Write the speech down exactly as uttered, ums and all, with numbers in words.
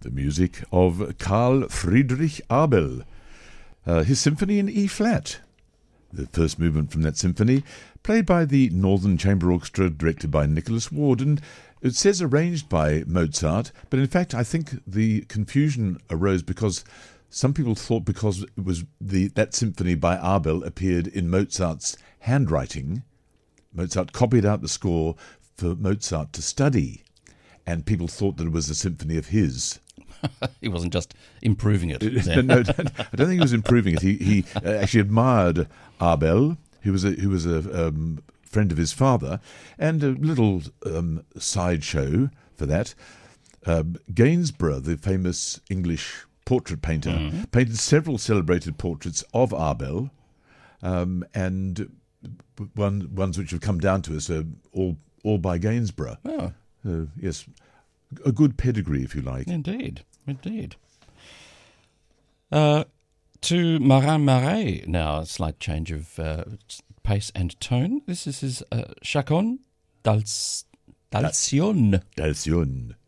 the music of Carl Friedrich Abel, uh, his symphony in E-flat. The first movement from that symphony, played by the Northern Chamber Orchestra, directed by Nicholas Ward, and it says arranged by Mozart, but in fact I think the confusion arose because some people thought because it was the that symphony by Abel appeared in Mozart's handwriting, Mozart copied out the score for Mozart to study, and people thought that it was a symphony of his. He wasn't just improving it. no, I don't think he was improving it. He he actually admired Abel, who was a who was a um, friend of his father, and a little um, sideshow for that. Um, Gainsborough, the famous English portrait painter, mm-hmm. painted several celebrated portraits of Abel, um, and one ones which have come down to us are all all by Gainsborough. Oh. Uh, yes, a good pedigree, if you like. Indeed, indeed. Uh, to Marin Marais now, a slight change of uh, pace and tone. This is his uh, Chaconne d'Als- d'Alcyone. D'Alcyone.